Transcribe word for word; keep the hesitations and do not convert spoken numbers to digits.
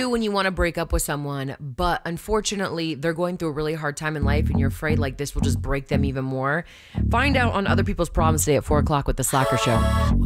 do when you want to break up with someone, but unfortunately they're going through a really hard time in life and you're afraid like this will just break them even more? Find out on other people's problems today at four o'clock with The Slacker Show.